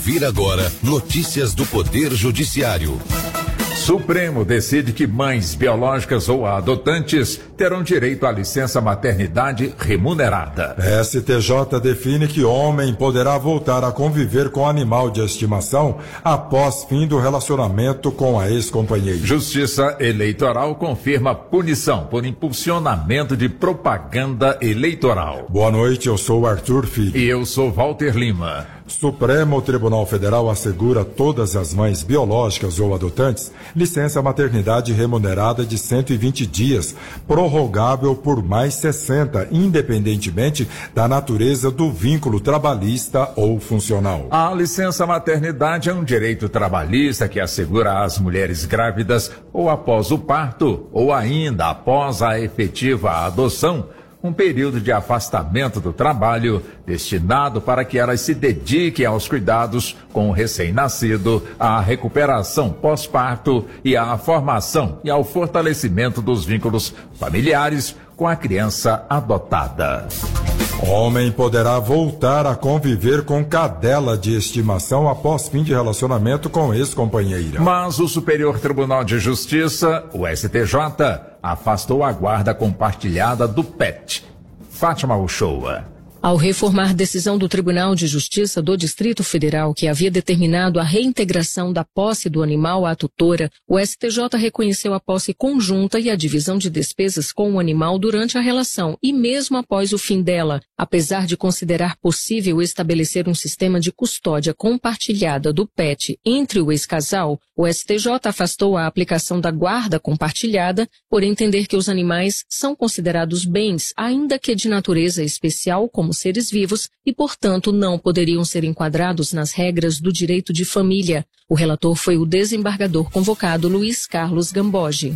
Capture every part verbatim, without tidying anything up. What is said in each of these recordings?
Vir agora notícias do Poder Judiciário. Supremo decide que mães biológicas ou adotantes terão direito à licença maternidade remunerada. S T J define que homem poderá voltar a conviver com animal de estimação após fim do relacionamento com a ex-companheira. Justiça Eleitoral confirma punição por impulsionamento de propaganda eleitoral. Boa noite, eu sou Arthur Filho. E eu sou Walter Lima. Supremo Tribunal Federal assegura a todas as mães biológicas ou adotantes licença maternidade remunerada de cento e vinte dias, prorrogável por mais sessenta, independentemente da natureza do vínculo trabalhista ou funcional. A licença maternidade é um direito trabalhista que assegura às mulheres grávidas ou após o parto ou ainda após a efetiva adoção um período de afastamento do trabalho destinado para que elas se dediquem aos cuidados com o recém-nascido, à recuperação pós-parto e à formação e ao fortalecimento dos vínculos familiares com a criança adotada. Homem poderá voltar a conviver com cadela de estimação após fim de relacionamento com ex-companheira. Mas o Superior Tribunal de Justiça, o S T J, afastou a guarda compartilhada do pet. Fátima Uchoa. Ao reformar decisão do Tribunal de Justiça do Distrito Federal, que havia determinado a reintegração da posse do animal à tutora, o S T J reconheceu a posse conjunta e a divisão de despesas com o animal durante a relação e mesmo após o fim dela, apesar de considerar possível estabelecer um sistema de custódia compartilhada do pet entre o ex-casal, o S T J afastou a aplicação da guarda compartilhada por entender que os animais são considerados bens, ainda que de natureza especial, como seres vivos e, portanto, não poderiam ser enquadrados nas regras do direito de família. O relator foi o desembargador convocado Luiz Carlos Gamboge.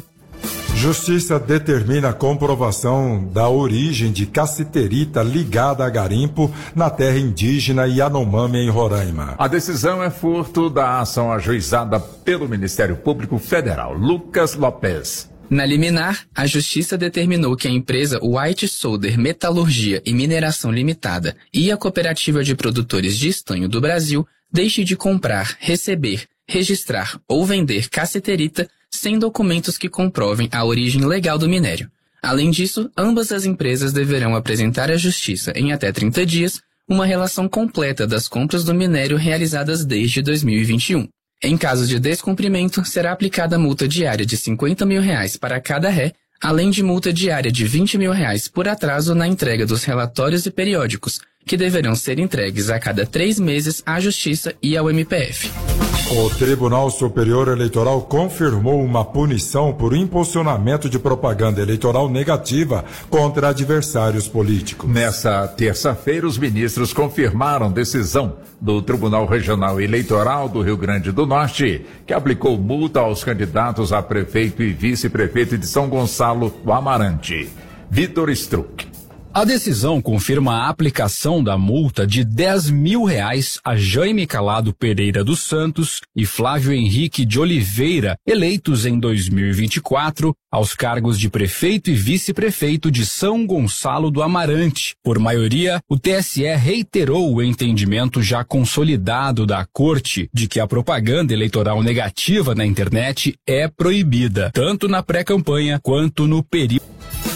Justiça determina a comprovação da origem de cassiterita ligada a garimpo na terra indígena Yanomami, em Roraima. A decisão é fruto da ação ajuizada pelo Ministério Público Federal. Lucas Lopes. Na liminar, a Justiça determinou que a empresa White Solder Metalurgia e Mineração Limitada e a Cooperativa de Produtores de Estanho do Brasil deixe de comprar, receber, registrar ou vender cassiterita sem documentos que comprovem a origem legal do minério. Além disso, ambas as empresas deverão apresentar à Justiça, em até trinta dias, uma relação completa das compras do minério realizadas desde dois mil e vinte e um. Em caso de descumprimento, será aplicada multa diária de cinquenta mil reais para cada ré, além de multa diária de vinte mil reais por atraso na entrega dos relatórios e periódicos, que deverão ser entregues a cada três meses à Justiça e ao M P F. O Tribunal Superior Eleitoral confirmou uma punição por impulsionamento de propaganda eleitoral negativa contra adversários políticos. Nessa terça-feira, os ministros confirmaram decisão do Tribunal Regional Eleitoral do Rio Grande do Norte, que aplicou multa aos candidatos a prefeito e vice-prefeito de São Gonçalo do Amarante. Vitor Struck. A decisão confirma a aplicação da multa de dez mil reais a Jaime Calado Pereira dos Santos e Flávio Henrique de Oliveira, eleitos em dois mil e vinte e quatro, aos cargos de prefeito e vice-prefeito de São Gonçalo do Amarante. Por maioria, o T S E reiterou o entendimento já consolidado da Corte de que a propaganda eleitoral negativa na internet é proibida, tanto na pré-campanha quanto no período.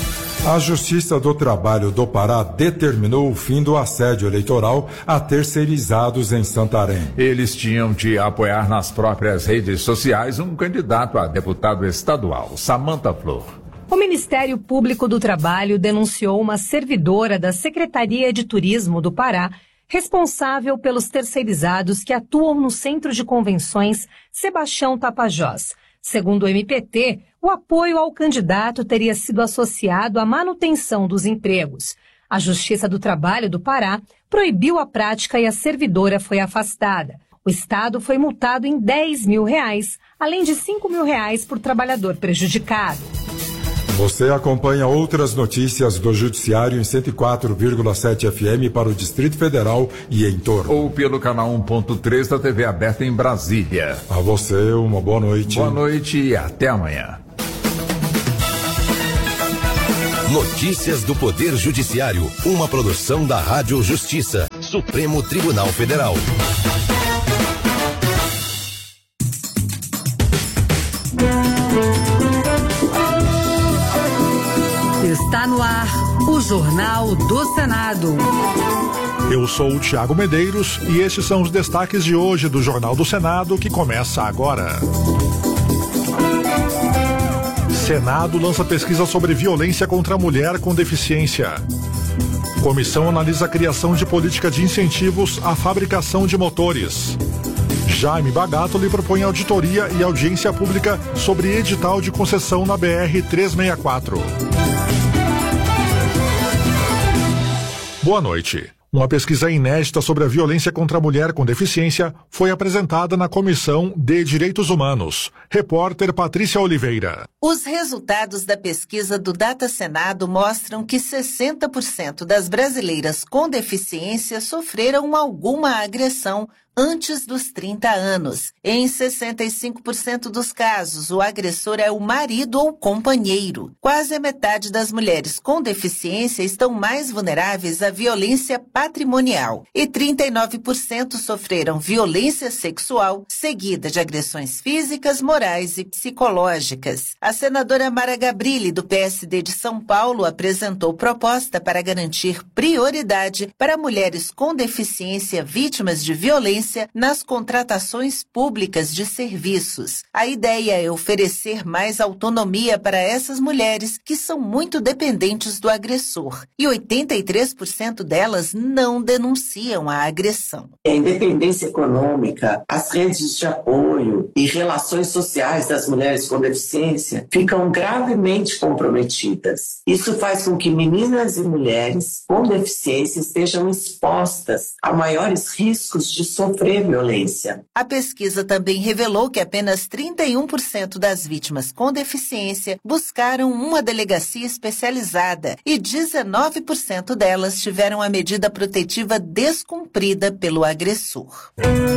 A Justiça do Trabalho do Pará determinou o fim do assédio eleitoral a terceirizados em Santarém. Eles tinham de apoiar nas próprias redes sociais um candidato a deputado estadual, Samanta Flor. O Ministério Público do Trabalho denunciou uma servidora da Secretaria de Turismo do Pará, responsável pelos terceirizados que atuam no Centro de Convenções Sebastião Tapajós. Segundo o M P T, o apoio ao candidato teria sido associado à manutenção dos empregos. A Justiça do Trabalho do Pará proibiu a prática e a servidora foi afastada. O Estado foi multado em dez mil reais, além de cinco mil reais por trabalhador prejudicado. Você acompanha outras notícias do Judiciário em cento e quatro vírgula sete F M para o Distrito Federal e em torno. Ou pelo canal um ponto três da T V aberta em Brasília. A você, uma boa noite. Boa noite e até amanhã. Notícias do Poder Judiciário, uma produção da Rádio Justiça, Supremo Tribunal Federal. Está no ar o Jornal do Senado. Eu sou o Tiago Medeiros e estes são os destaques de hoje do Jornal do Senado, que começa agora. Senado lança pesquisa sobre violência contra a mulher com deficiência. Comissão analisa a criação de política de incentivos à fabricação de motores. Jaime Bagatoli propõe auditoria e audiência pública sobre edital de concessão na B R trezentos e sessenta e quatro. Boa noite. Uma pesquisa inédita sobre a violência contra a mulher com deficiência foi apresentada na Comissão de Direitos Humanos. Repórter Patrícia Oliveira. Os resultados da pesquisa do Data Senado mostram que sessenta por cento das brasileiras com deficiência sofreram alguma agressão antes dos trinta anos. Em sessenta e cinco por cento dos casos, o agressor é o marido ou companheiro. Quase a metade das mulheres com deficiência estão mais vulneráveis à violência patrimonial e trinta e nove por cento sofreram violência sexual, seguida de agressões físicas, morais e psicológicas. A senadora Mara Gabrilli, do P S D de São Paulo, apresentou proposta para garantir prioridade para mulheres com deficiência vítimas de violência nas contratações públicas de serviços. A ideia é oferecer mais autonomia para essas mulheres que são muito dependentes do agressor, e oitenta e três por cento delas não denunciam a agressão. A independência econômica, as redes de apoio e relações sociais das mulheres com deficiência ficam gravemente comprometidas. Isso faz com que meninas e mulheres com deficiência estejam expostas a maiores riscos de sofrer violência. A pesquisa também revelou que apenas trinta e um por cento das vítimas com deficiência buscaram uma delegacia especializada e dezenove por cento delas tiveram a medida protetiva descumprida pelo agressor.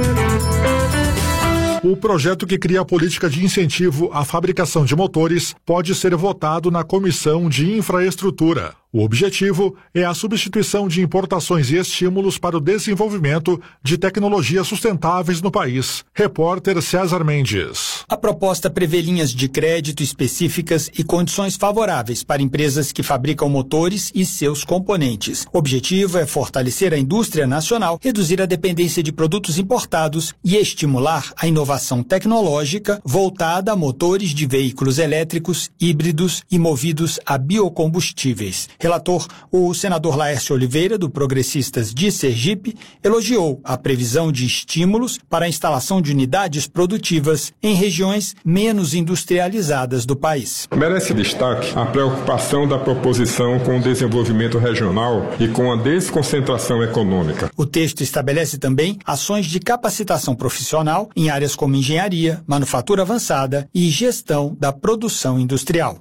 O projeto que cria a política de incentivo à fabricação de motores pode ser votado na Comissão de Infraestrutura. O objetivo é a substituição de importações e estímulos para o desenvolvimento de tecnologias sustentáveis no país. Repórter César Mendes. A proposta prevê linhas de crédito específicas e condições favoráveis para empresas que fabricam motores e seus componentes. O objetivo é fortalecer a indústria nacional, reduzir a dependência de produtos importados e estimular a inovação tecnológica voltada a motores de veículos elétricos, híbridos e movidos a biocombustíveis. Relator, o senador Laércio Oliveira, do Progressistas de Sergipe, elogiou a previsão de estímulos para a instalação de unidades produtivas em regiões menos industrializadas do país. Merece destaque a preocupação da proposição com o desenvolvimento regional e com a desconcentração econômica. O texto estabelece também ações de capacitação profissional em áreas como engenharia, manufatura avançada e gestão da produção industrial.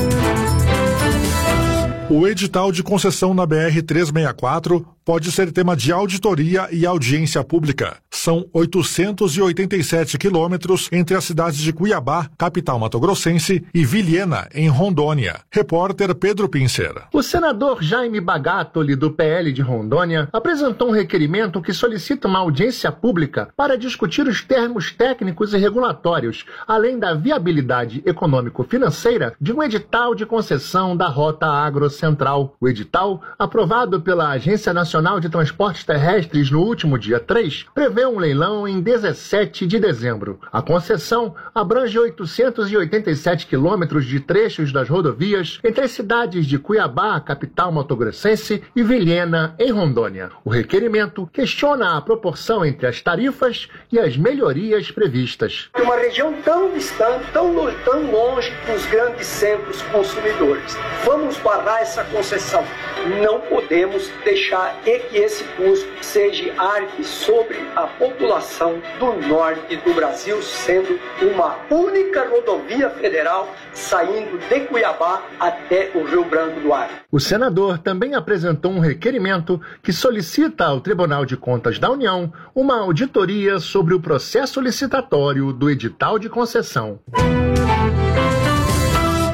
O edital de concessão na B R trezentos e sessenta e quatro pode ser tema de auditoria e audiência pública. São oitocentos e oitenta e sete quilômetros entre as cidades de Cuiabá, capital mato-grossense, e Vilhena, em Rondônia. Repórter Pedro Pincer. O senador Jaime Bagatoli, do P L de Rondônia, apresentou um requerimento que solicita uma audiência pública para discutir os termos técnicos e regulatórios, além da viabilidade econômico-financeira de um edital de concessão da Rota Agrocentral. O edital, aprovado pela Agência Nacional de Transportes Terrestres no último dia três, prevê um leilão em dezessete de dezembro. A concessão abrange oitocentos e oitenta e sete quilômetros de trechos das rodovias entre as cidades de Cuiabá, capital mato-grossense, e Vilhena, em Rondônia. O requerimento questiona a proporção entre as tarifas e as melhorias previstas. Uma região tão distante, tão, tão longe dos grandes centros consumidores. Vamos barrar essa concessão. Não podemos deixar que esse custo seja arque sobre a população do norte do Brasil, sendo uma única rodovia federal saindo de Cuiabá até o Rio Branco do Acre. O senador também apresentou um requerimento que solicita ao Tribunal de Contas da União uma auditoria sobre o processo licitatório do edital de concessão.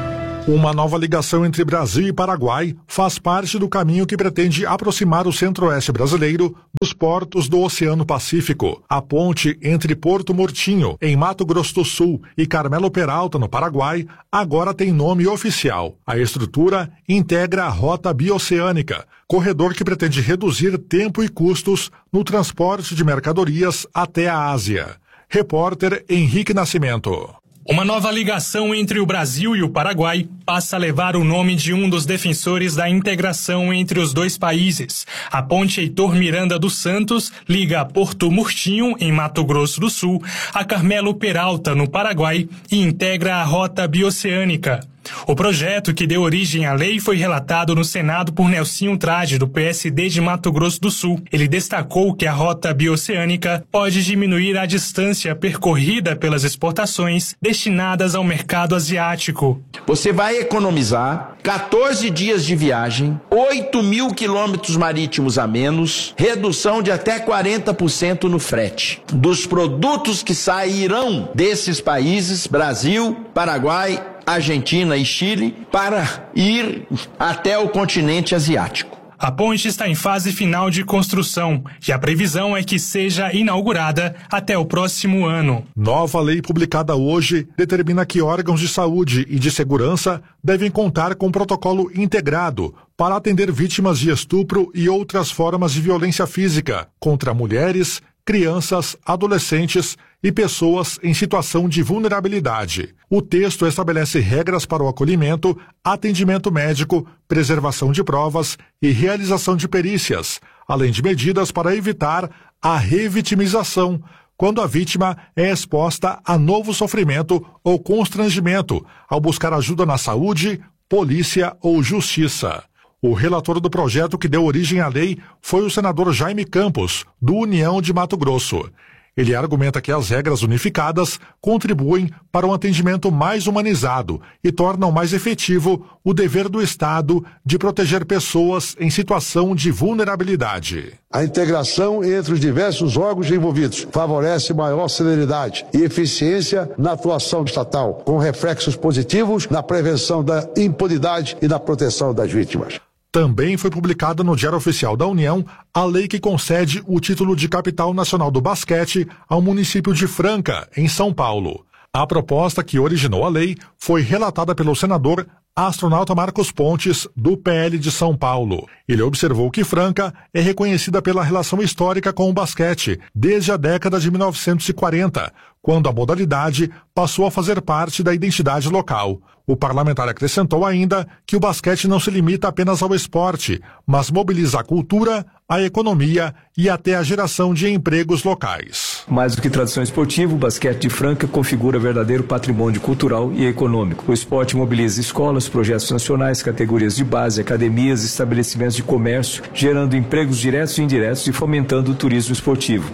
Uma nova ligação entre Brasil e Paraguai faz parte do caminho que pretende aproximar o centro-oeste brasileiro dos portos do Oceano Pacífico. A ponte entre Porto Murtinho, em Mato Grosso do Sul, e Carmelo Peralta, no Paraguai, agora tem nome oficial. A estrutura integra a Rota Bioceânica, corredor que pretende reduzir tempo e custos no transporte de mercadorias até a Ásia. Repórter Henrique Nascimento. Uma nova ligação entre o Brasil e o Paraguai passa a levar o nome de um dos defensores da integração entre os dois países. A ponte Heitor Miranda dos Santos liga Porto Murtinho, em Mato Grosso do Sul, a Carmelo Peralta, no Paraguai, e integra a Rota Bioceânica. O projeto que deu origem à lei foi relatado no Senado por Nelsinho Trade, do P S D de Mato Grosso do Sul. Ele destacou que a rota bioceânica pode diminuir a distância percorrida pelas exportações destinadas ao mercado asiático. Você vai economizar quatorze dias de viagem, oito mil quilômetros marítimos a menos, redução de até quarenta por cento no frete. Dos produtos que sairão desses países, Brasil, Paraguai, Argentina e Chile, para ir até o continente asiático. A ponte está em fase final de construção e a previsão é que seja inaugurada até o próximo ano. Nova lei publicada hoje determina que órgãos de saúde e de segurança devem contar com protocolo integrado para atender vítimas de estupro e outras formas de violência física contra mulheres, crianças, adolescentes e pessoas em situação de vulnerabilidade. O texto estabelece regras para o acolhimento, atendimento médico, preservação de provas e realização de perícias, além de medidas para evitar a revitimização, quando a vítima é exposta a novo sofrimento ou constrangimento ao buscar ajuda na saúde, polícia ou justiça. O relator do projeto que deu origem à lei foi o senador Jaime Campos, do União de Mato Grosso. Ele argumenta que as regras unificadas contribuem para um atendimento mais humanizado e tornam mais efetivo o dever do Estado de proteger pessoas em situação de vulnerabilidade. A integração entre os diversos órgãos envolvidos favorece maior celeridade e eficiência na atuação estatal, com reflexos positivos na prevenção da impunidade e na proteção das vítimas. Também foi publicada no Diário Oficial da União a lei que concede o título de capital nacional do basquete ao município de Franca, em São Paulo. A proposta que originou a lei foi relatada pelo senador astronauta Marcos Pontes, do P L de São Paulo. Ele observou que Franca é reconhecida pela relação histórica com o basquete desde a década de mil novecentos e quarenta, quando a modalidade passou a fazer parte da identidade local. O parlamentar acrescentou ainda que o basquete não se limita apenas ao esporte, mas mobiliza a cultura, a economia e até a geração de empregos locais. Mais do que tradição esportiva, o basquete de Franca configura verdadeiro patrimônio cultural e econômico. O esporte mobiliza escolas, projetos nacionais, categorias de base, academias, estabelecimentos de comércio, gerando empregos diretos e indiretos e fomentando o turismo esportivo.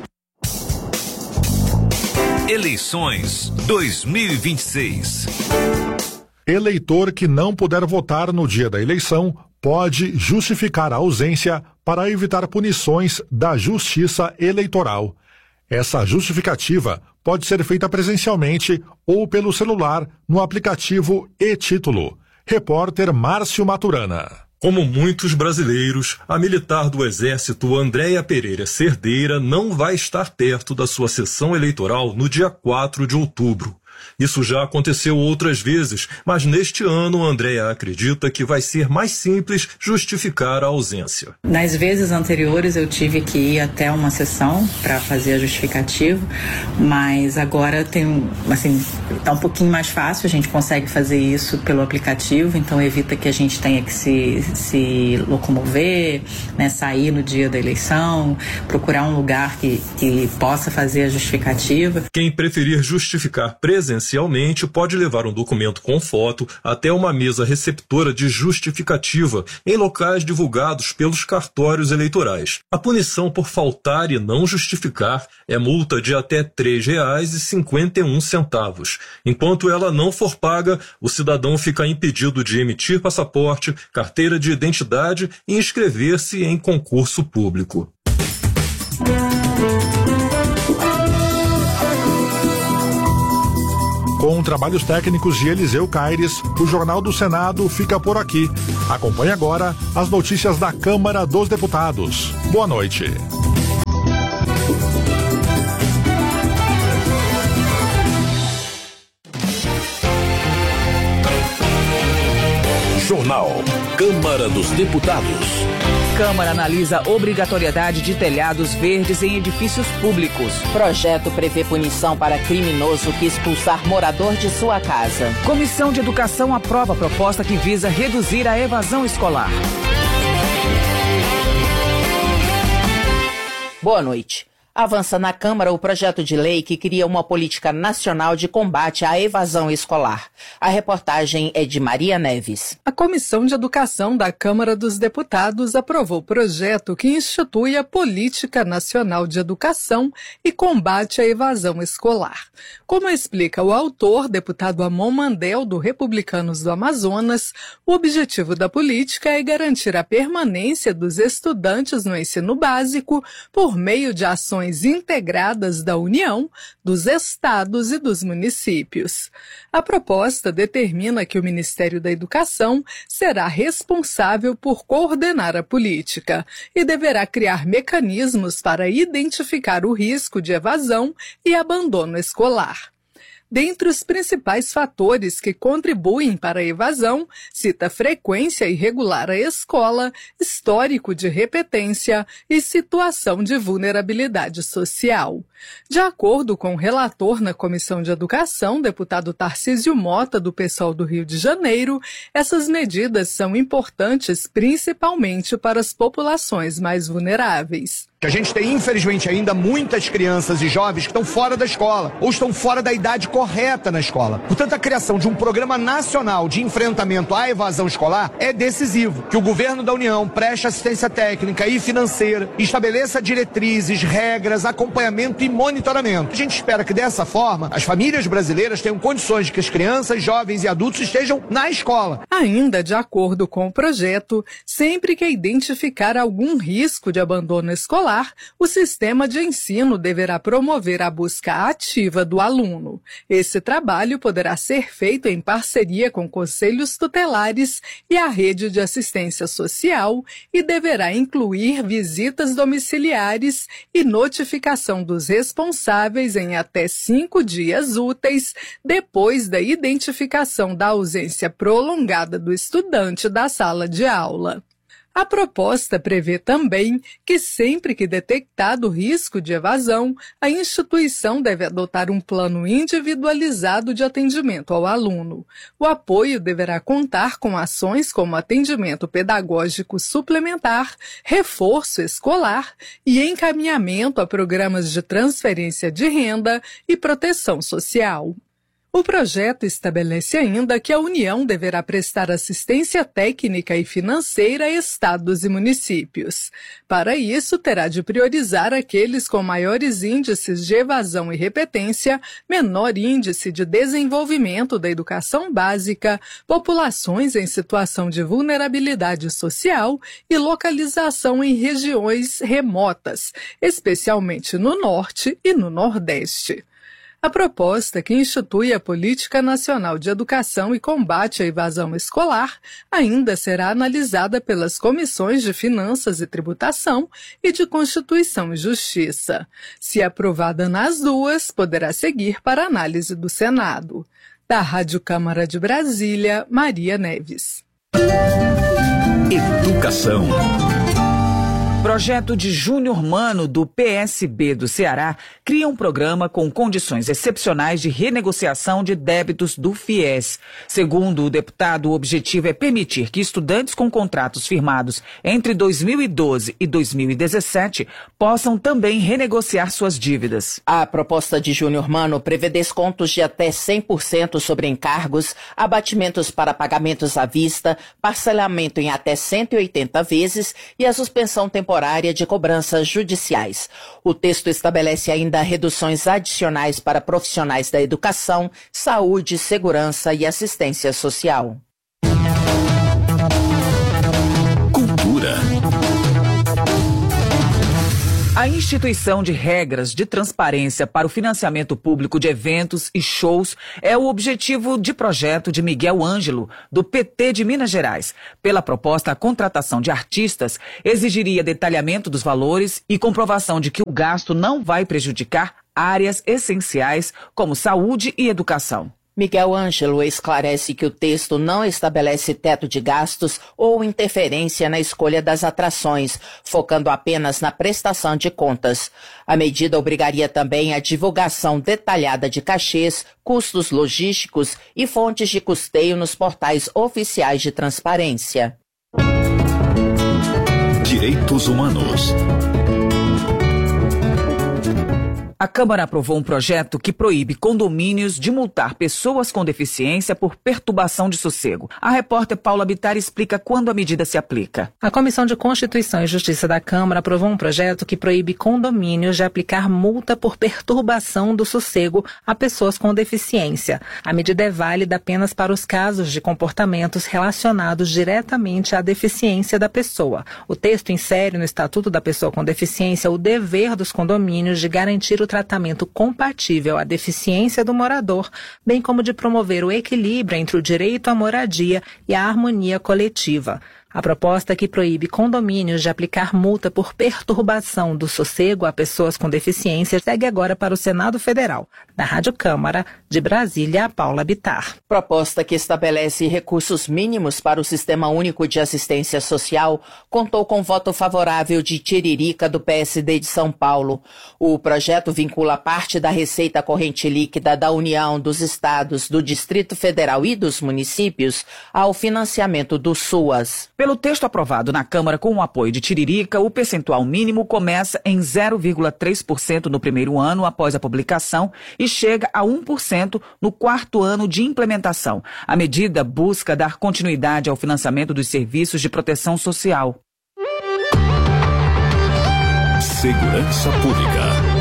Eleições dois mil e vinte e seis. Eleitor que não puder votar no dia da eleição pode justificar a ausência para evitar punições da Justiça Eleitoral. Essa justificativa pode ser feita presencialmente ou pelo celular no aplicativo e-Título. Repórter Márcio Maturana. Como muitos brasileiros, a militar do Exército Andréia Pereira Cerdeira não vai estar perto da sua sessão eleitoral no dia quatro de outubro. Isso já aconteceu outras vezes, mas neste ano Andréia acredita que vai ser mais simples justificar a ausência. Nas vezes anteriores eu tive que ir até uma sessão para fazer a justificativa, mas agora tem, assim, tá um pouquinho mais fácil, a gente consegue fazer isso pelo aplicativo, então evita que a gente tenha que se, se locomover, né, sair no dia da eleição, procurar um lugar que, que possa fazer a justificativa. Quem preferir justificar presencialmente Presencialmente, pode levar um documento com foto até uma mesa receptora de justificativa em locais divulgados pelos cartórios eleitorais. A punição por faltar e não justificar é multa de até três reais e cinquenta e um centavos. Enquanto ela não for paga, o cidadão fica impedido de emitir passaporte, carteira de identidade e inscrever-se em concurso público. Com trabalhos técnicos de Eliseu Caires, o Jornal do Senado fica por aqui. Acompanhe agora as notícias da Câmara dos Deputados. Boa noite. Jornal Câmara dos Deputados. Câmara analisa obrigatoriedade de telhados verdes em edifícios públicos. Projeto prevê punição para criminoso que expulsar morador de sua casa. Comissão de Educação aprova proposta que visa reduzir a evasão escolar. Boa noite. Avança na Câmara o projeto de lei que cria uma política nacional de combate à evasão escolar. A reportagem é de Maria Neves. A Comissão de Educação da Câmara dos Deputados aprovou o projeto que institui a Política Nacional de Educação e combate à evasão escolar. Como explica o autor, deputado Amon Mandel, do Republicanos do Amazonas, o objetivo da política é garantir a permanência dos estudantes no ensino básico por meio de ações integradas da União, dos estados e dos municípios. A proposta determina que o Ministério da Educação será responsável por coordenar a política e deverá criar mecanismos para identificar o risco de evasão e abandono escolar. Dentre os principais fatores que contribuem para a evasão, cita frequência irregular à escola, histórico de repetência e situação de vulnerabilidade social. De acordo com o relator na Comissão de Educação, deputado Tarcísio Mota, do P SOL do Rio de Janeiro, essas medidas são importantes principalmente para as populações mais vulneráveis. A gente tem, infelizmente, ainda muitas crianças e jovens que estão fora da escola ou estão fora da idade correta na escola. Portanto, a criação de um programa nacional de enfrentamento à evasão escolar é decisivo. Que o governo da União preste assistência técnica e financeira, estabeleça diretrizes, regras, acompanhamento e monitoramento. A gente espera que, dessa forma, as famílias brasileiras tenham condições de que as crianças, jovens e adultos estejam na escola. Ainda de acordo com o projeto, sempre que identificar algum risco de abandono escolar, o sistema de ensino deverá promover a busca ativa do aluno. Esse trabalho poderá ser feito em parceria com conselhos tutelares e a rede de assistência social e deverá incluir visitas domiciliares e notificação dos responsáveis em até cinco dias úteis depois da identificação da ausência prolongada do estudante da sala de aula. A proposta prevê também que, sempre que detectado o risco de evasão, a instituição deve adotar um plano individualizado de atendimento ao aluno. O apoio deverá contar com ações como atendimento pedagógico suplementar, reforço escolar e encaminhamento a programas de transferência de renda e proteção social. O projeto estabelece ainda que a União deverá prestar assistência técnica e financeira a estados e municípios. Para isso, terá de priorizar aqueles com maiores índices de evasão e repetência, menor índice de desenvolvimento da educação básica, populações em situação de vulnerabilidade social e localização em regiões remotas, especialmente no Norte e no Nordeste. A proposta, que institui a Política Nacional de Educação e combate à evasão escolar, ainda será analisada pelas comissões de Finanças e Tributação e de Constituição e Justiça. Se aprovada nas duas, poderá seguir para análise do Senado. Da Rádio Câmara de Brasília, Maria Neves. Educação. Projeto de Júnior Mano, do P S B do Ceará, cria um programa com condições excepcionais de renegociação de débitos do FIES. Segundo o deputado, o objetivo é permitir que estudantes com contratos firmados entre dois mil e doze e dois mil e dezessete possam também renegociar suas dívidas. A proposta de Júnior Mano prevê descontos de até cem por cento sobre encargos, abatimentos para pagamentos à vista, parcelamento em até cento e oitenta vezes e a suspensão temporária de cobranças judiciais. O texto estabelece ainda reduções adicionais para profissionais da educação, saúde, segurança e assistência social. Cultura. A A instituição de regras de transparência para o financiamento público de eventos e shows é o objetivo de projeto de Miguel Ângelo, do P T de Minas Gerais. Pela proposta, a contratação de artistas exigiria detalhamento dos valores e comprovação de que o gasto não vai prejudicar áreas essenciais como saúde e educação. Miguel Ângelo esclarece que o texto não estabelece teto de gastos ou interferência na escolha das atrações, focando apenas na prestação de contas. A medida obrigaria também a divulgação detalhada de cachês, custos logísticos e fontes de custeio nos portais oficiais de transparência. Direitos Humanos. A Câmara aprovou um projeto que proíbe condomínios de multar pessoas com deficiência por perturbação de sossego. A repórter Paula Bittar explica quando a medida se aplica. A Comissão de Constituição e Justiça da Câmara aprovou um projeto que proíbe condomínios de aplicar multa por perturbação do sossego a pessoas com deficiência. A medida é válida apenas para os casos de comportamentos relacionados diretamente à deficiência da pessoa. O texto insere no Estatuto da Pessoa com Deficiência o dever dos condomínios de garantir o tratamento compatível à deficiência do morador, bem como de promover o equilíbrio entre o direito à moradia e a harmonia coletiva. A proposta que proíbe condomínios de aplicar multa por perturbação do sossego a pessoas com deficiência segue agora para o Senado Federal. Da Rádio Câmara, de Brasília, Paula Bittar. Proposta que estabelece recursos mínimos para o Sistema Único de Assistência Social contou com voto favorável de Tiririca, do P S D de São Paulo. O projeto vincula parte da receita corrente líquida da União, dos Estados, do Distrito Federal e dos municípios ao financiamento do SUAS. Pelo texto aprovado na Câmara com o apoio de Tiririca, o percentual mínimo começa em zero vírgula três por cento no primeiro ano após a publicação e chega a um por cento no quarto ano de implementação. A medida busca dar continuidade ao financiamento dos serviços de proteção social. Segurança Pública.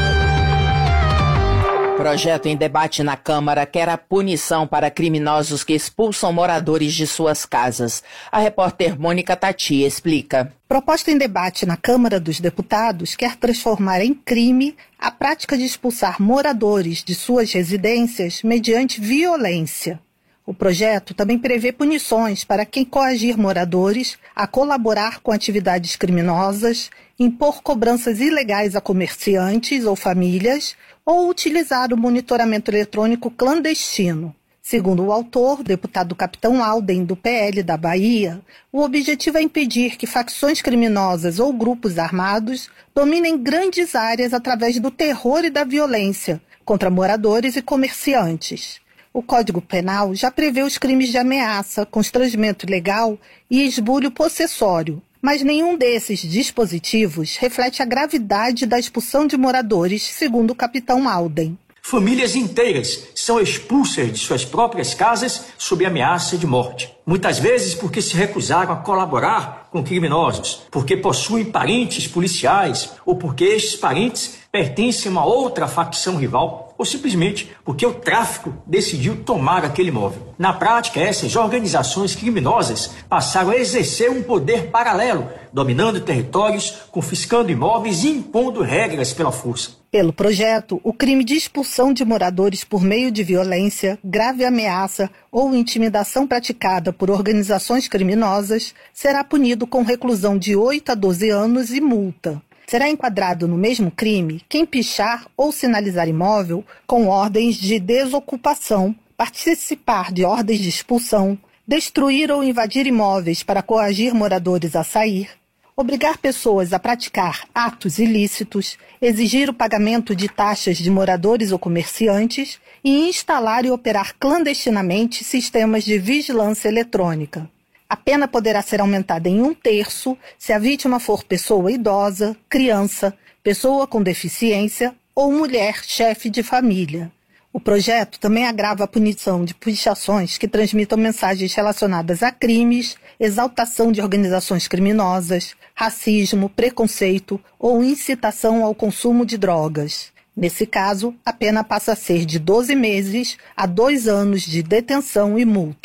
Projeto em debate na Câmara quer a punição para criminosos que expulsam moradores de suas casas. A repórter Mônica Tati explica. Proposta em debate na Câmara dos Deputados quer transformar em crime a prática de expulsar moradores de suas residências mediante violência. O projeto também prevê punições para quem coagir moradores a colaborar com atividades criminosas, impor cobranças ilegais a comerciantes ou famílias ou utilizar o monitoramento eletrônico clandestino. Segundo o autor, deputado Capitão Alden, do P L da Bahia, o objetivo é impedir que facções criminosas ou grupos armados dominem grandes áreas através do terror e da violência contra moradores e comerciantes. O Código Penal já prevê os crimes de ameaça, constrangimento ilegal e esbulho possessório, mas nenhum desses dispositivos reflete a gravidade da expulsão de moradores, segundo o capitão Alden. Famílias inteiras são expulsas de suas próprias casas sob ameaça de morte. Muitas vezes porque se recusaram a colaborar com criminosos, porque possuem parentes policiais ou porque estes parentes pertencem a uma outra facção rival, ou simplesmente porque o tráfico decidiu tomar aquele imóvel. Na prática, essas organizações criminosas passaram a exercer um poder paralelo, dominando territórios, confiscando imóveis e impondo regras pela força. Pelo projeto, o crime de expulsão de moradores por meio de violência, grave ameaça ou intimidação praticada por organizações criminosas será punido com reclusão de oito a doze anos e multa. Será enquadrado no mesmo crime quem pichar ou sinalizar imóvel com ordens de desocupação, participar de ordens de expulsão, destruir ou invadir imóveis para coagir moradores a sair, obrigar pessoas a praticar atos ilícitos, exigir o pagamento de taxas de moradores ou comerciantes e instalar e operar clandestinamente sistemas de vigilância eletrônica. A pena poderá ser aumentada em um terço se a vítima for pessoa idosa, criança, pessoa com deficiência ou mulher chefe de família. O projeto também agrava a punição de pichações que transmitam mensagens relacionadas a crimes, exaltação de organizações criminosas, racismo, preconceito ou incitação ao consumo de drogas. Nesse caso, a pena passa a ser de doze meses a dois anos de detenção e multa.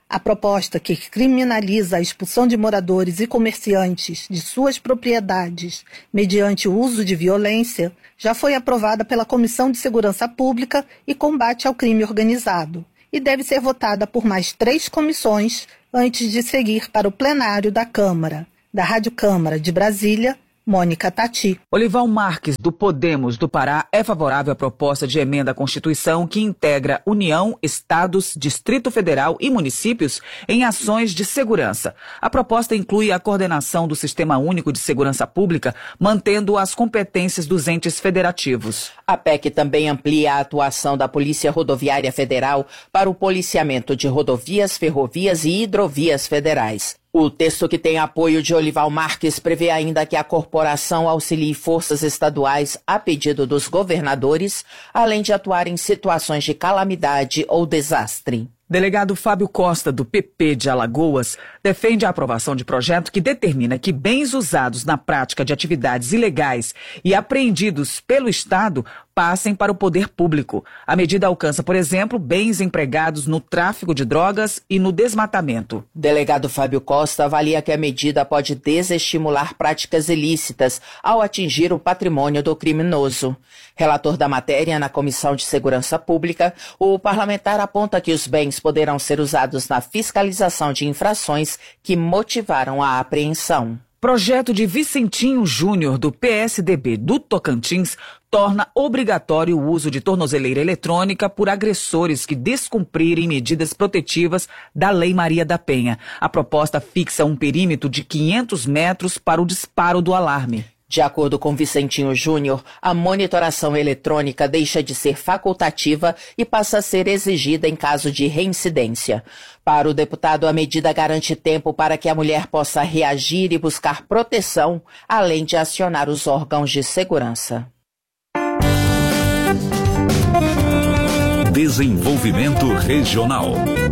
A proposta que criminaliza a expulsão de moradores e comerciantes de suas propriedades mediante o uso de violência já foi aprovada pela Comissão de Segurança Pública e Combate ao Crime Organizado e deve ser votada por mais três comissões antes de seguir para o plenário da Câmara. Da Rádio Câmara de Brasília, Mônica Tati. Olival Marques, do Podemos do Pará, é favorável à proposta de emenda à Constituição que integra União, Estados, Distrito Federal e municípios em ações de segurança. A proposta inclui a coordenação do Sistema Único de Segurança Pública, mantendo as competências dos entes federativos. A P E C também amplia a atuação da Polícia Rodoviária Federal para o policiamento de rodovias, ferrovias e hidrovias federais. O texto, que tem apoio de Olival Marques, prevê ainda que a corporação auxilie forças estaduais a pedido dos governadores, além de atuar em situações de calamidade ou desastre. Delegado Fábio Costa, do P P de Alagoas, defende a aprovação de projeto que determina que bens usados na prática de atividades ilegais e apreendidos pelo Estado passem para o poder público. A medida alcança, por exemplo, bens empregados no tráfico de drogas e no desmatamento. Delegado Fábio Costa avalia que a medida pode desestimular práticas ilícitas ao atingir o patrimônio do criminoso. Relator da matéria na Comissão de Segurança Pública, o parlamentar aponta que os bens poderão ser usados na fiscalização de infrações que motivaram a apreensão. Projeto de Vicentinho Júnior, do P S D B do Tocantins, torna obrigatório o uso de tornozeleira eletrônica por agressores que descumprirem medidas protetivas da Lei Maria da Penha. A proposta fixa um perímetro de quinhentos metros para o disparo do alarme. De acordo com Vicentinho Júnior, a monitoração eletrônica deixa de ser facultativa e passa a ser exigida em caso de reincidência. Para o deputado, a medida garante tempo para que a mulher possa reagir e buscar proteção, além de acionar os órgãos de segurança. Desenvolvimento Regional.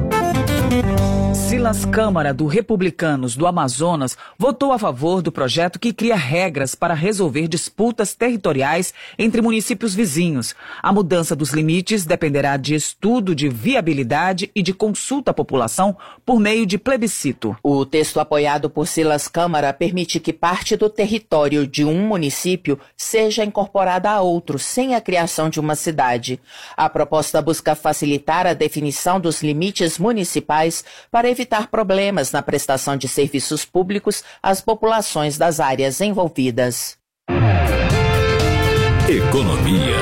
Silas Câmara, do Republicanos do Amazonas, votou a favor do projeto que cria regras para resolver disputas territoriais entre municípios vizinhos. A mudança dos limites dependerá de estudo de viabilidade e de consulta à população por meio de plebiscito. O texto apoiado por Silas Câmara permite que parte do território de um município seja incorporada a outro, sem a criação de uma cidade. A proposta busca facilitar a definição dos limites municipais para evitar problemas na prestação de serviços públicos às populações das áreas envolvidas. Economia.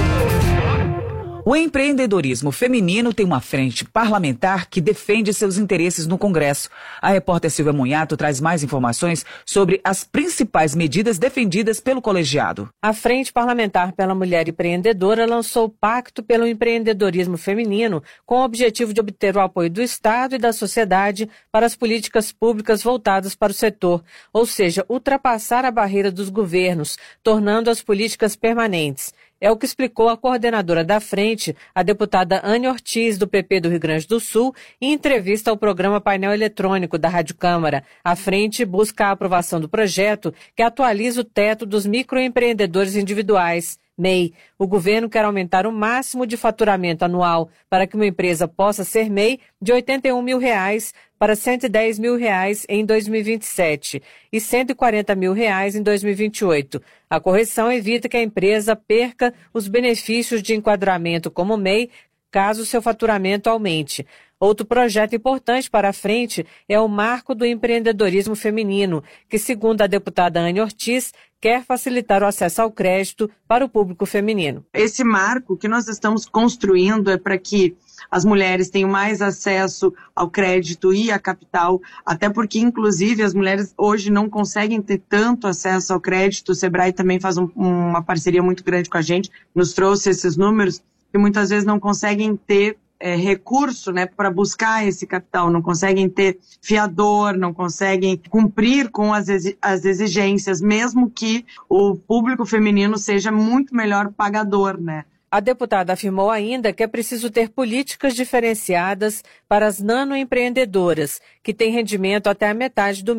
O empreendedorismo feminino tem uma frente parlamentar que defende seus interesses no Congresso. A repórter Silvia Munhato traz mais informações sobre as principais medidas defendidas pelo colegiado. A Frente Parlamentar pela Mulher Empreendedora lançou o Pacto pelo Empreendedorismo Feminino com o objetivo de obter o apoio do Estado e da sociedade para as políticas públicas voltadas para o setor, ou seja, ultrapassar a barreira dos governos, tornando as políticas permanentes. É o que explicou a coordenadora da frente, a deputada Anne Ortiz, do P P do Rio Grande do Sul, em entrevista ao programa Painel Eletrônico da Rádio Câmara. A frente busca a aprovação do projeto que atualiza o teto dos microempreendedores individuais. M E I. O governo quer aumentar o máximo de faturamento anual para que uma empresa possa ser M E I de oitenta e um mil reais para cento e dez mil reais em dois mil e vinte e sete e cento e quarenta mil reais em dois mil e vinte e oito. A correção evita que a empresa perca os benefícios de enquadramento como M E I caso seu faturamento aumente. Outro projeto importante para a frente é o Marco do Empreendedorismo Feminino, que, segundo a deputada Anne Ortiz, quer facilitar o acesso ao crédito para o público feminino. Esse marco que nós estamos construindo é para que as mulheres tenham mais acesso ao crédito e à capital, até porque, inclusive, as mulheres hoje não conseguem ter tanto acesso ao crédito. O Sebrae também faz um, uma parceria muito grande com a gente, nos trouxe esses números, que muitas vezes não conseguem ter É, recurso, né, para buscar esse capital, não conseguem ter fiador, não conseguem cumprir com as, as exigências, mesmo que o público feminino seja muito melhor pagador, né? A deputada afirmou ainda que é preciso ter políticas diferenciadas para as nanoempreendedoras, que têm rendimento até a metade do M E I,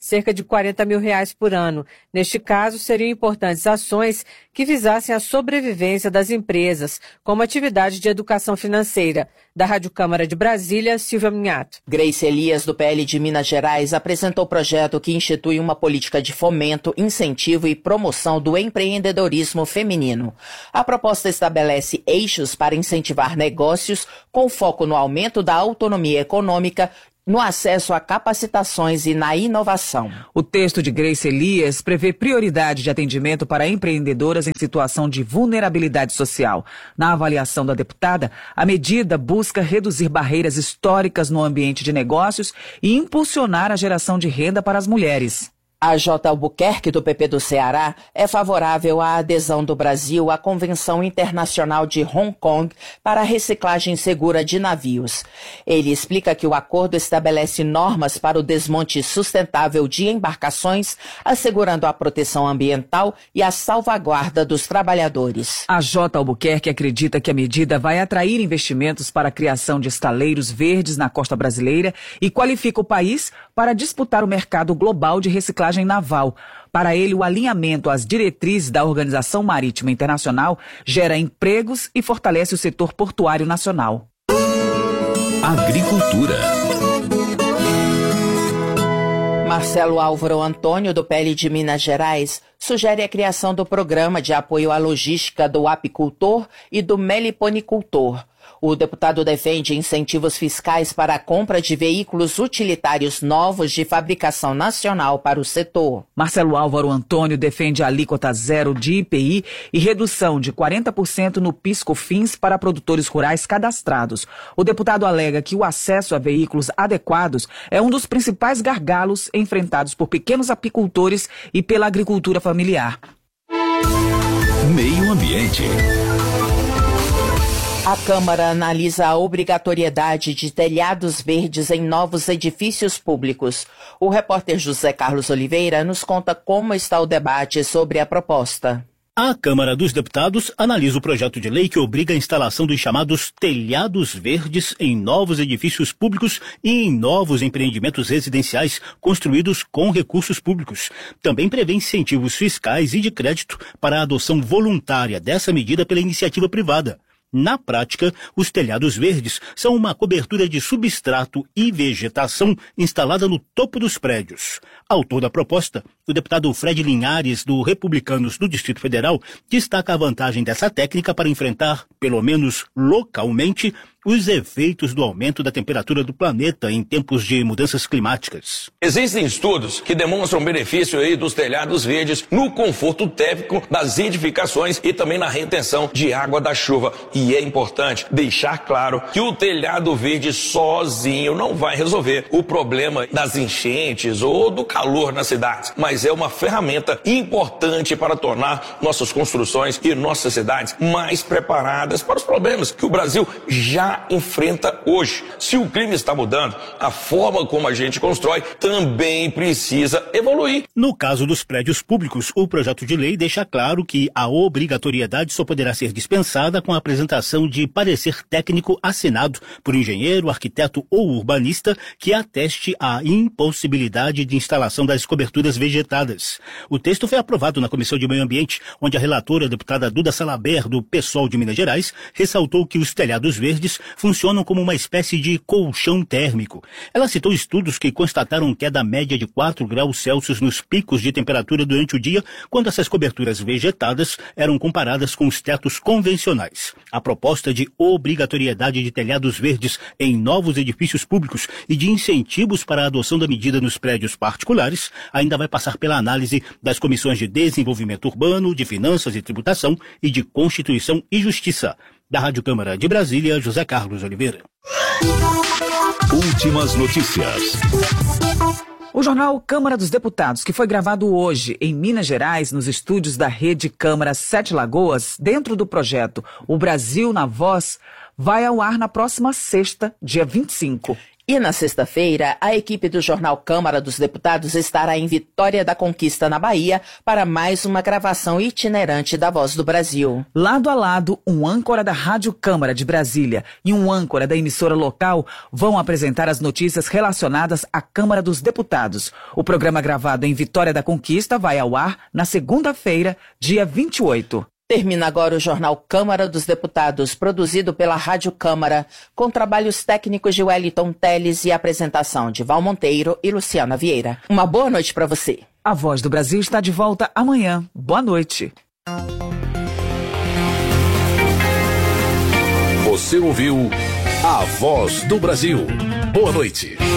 cerca de quarenta mil reais por ano. Neste caso, seriam importantes ações que visassem a sobrevivência das empresas, como atividade de educação financeira. Da Rádio Câmara de Brasília, Silvia Minhato. Grace Elias, do P L de Minas Gerais, apresentou o projeto que institui uma política de fomento, incentivo e promoção do empreendedorismo feminino. A proposta estabelece eixos para incentivar negócios com foco no aumento da autonomia econômica, no acesso a capacitações e na inovação. O texto de Grace Elias prevê prioridade de atendimento para empreendedoras em situação de vulnerabilidade social. Na avaliação da deputada, a medida busca reduzir barreiras históricas no ambiente de negócios e impulsionar a geração de renda para as mulheres. A J. Albuquerque, do P P do Ceará, é favorável à adesão do Brasil à Convenção Internacional de Hong Kong para a reciclagem segura de navios. Ele explica que o acordo estabelece normas para o desmonte sustentável de embarcações, assegurando a proteção ambiental e a salvaguarda dos trabalhadores. A J. Albuquerque acredita que a medida vai atrair investimentos para a criação de estaleiros verdes na costa brasileira e qualifica o país para disputar o mercado global de reciclagem naval. Para ele, o alinhamento às diretrizes da Organização Marítima Internacional gera empregos e fortalece o setor portuário nacional. Agricultura. Marcelo Álvaro Antônio, do P L de Minas Gerais, sugere a criação do Programa de Apoio à Logística do Apicultor e do Meliponicultor. O deputado defende incentivos fiscais para a compra de veículos utilitários novos de fabricação nacional para o setor. Marcelo Álvaro Antônio defende a alíquota zero de I P I e redução de quarenta por cento no PIS/COFINS para produtores rurais cadastrados. O deputado alega que o acesso a veículos adequados é um dos principais gargalos enfrentados por pequenos apicultores e pela agricultura familiar. Meio Ambiente. A Câmara analisa a obrigatoriedade de telhados verdes em novos edifícios públicos. O repórter José Carlos Oliveira nos conta como está o debate sobre a proposta. A Câmara dos Deputados analisa o projeto de lei que obriga a instalação dos chamados telhados verdes em novos edifícios públicos e em novos empreendimentos residenciais construídos com recursos públicos. Também prevê incentivos fiscais e de crédito para a adoção voluntária dessa medida pela iniciativa privada. Na prática, os telhados verdes são uma cobertura de substrato e vegetação instalada no topo dos prédios. Autor da proposta, o deputado Fred Linhares, do Republicanos do Distrito Federal, destaca a vantagem dessa técnica para enfrentar, pelo menos localmente, os efeitos do aumento da temperatura do planeta em tempos de mudanças climáticas. Existem estudos que demonstram benefício aí dos telhados verdes no conforto térmico das edificações e também na retenção de água da chuva. E é importante deixar claro que o telhado verde sozinho não vai resolver o problema das enchentes ou do calor nas cidades, mas é uma ferramenta importante para tornar nossas construções e nossas cidades mais preparadas para os problemas que o Brasil já enfrenta hoje. Se o clima está mudando, a forma como a gente constrói também precisa evoluir. No caso dos prédios públicos, o projeto de lei deixa claro que a obrigatoriedade só poderá ser dispensada com a apresentação de parecer técnico assinado por engenheiro, arquiteto ou urbanista que ateste a impossibilidade de instalação das coberturas vegetadas. O texto foi aprovado na Comissão de Meio Ambiente, onde a relatora, a deputada Duda Salaber, do PSOL de Minas Gerais, ressaltou que os telhados verdes funcionam como uma espécie de colchão térmico. Ela citou estudos que constataram queda média de quatro graus Celsius nos picos de temperatura durante o dia, quando essas coberturas vegetadas eram comparadas com os tetos convencionais. A proposta de obrigatoriedade de telhados verdes em novos edifícios públicos e de incentivos para a adoção da medida nos prédios particulares ainda vai passar pela análise das comissões de Desenvolvimento Urbano, de Finanças e Tributação e de Constituição e Justiça. Da Rádio Câmara de Brasília, José Carlos Oliveira. Últimas notícias. O jornal Câmara dos Deputados, que foi gravado hoje em Minas Gerais, nos estúdios da Rede Câmara Sete Lagoas, dentro do projeto O Brasil na Voz, vai ao ar na próxima sexta, dia vinte e cinco. E na sexta-feira, a equipe do jornal Câmara dos Deputados estará em Vitória da Conquista, na Bahia, para mais uma gravação itinerante da Voz do Brasil. Lado a lado, um âncora da Rádio Câmara de Brasília e um âncora da emissora local vão apresentar as notícias relacionadas à Câmara dos Deputados. O programa gravado em Vitória da Conquista vai ao ar na segunda-feira, dia vinte e oito. Termina agora o jornal Câmara dos Deputados, produzido pela Rádio Câmara, com trabalhos técnicos de Wellington Teles e apresentação de Val Monteiro e Luciana Vieira. Uma boa noite para você. A Voz do Brasil está de volta amanhã. Boa noite. Você ouviu A Voz do Brasil. Boa noite.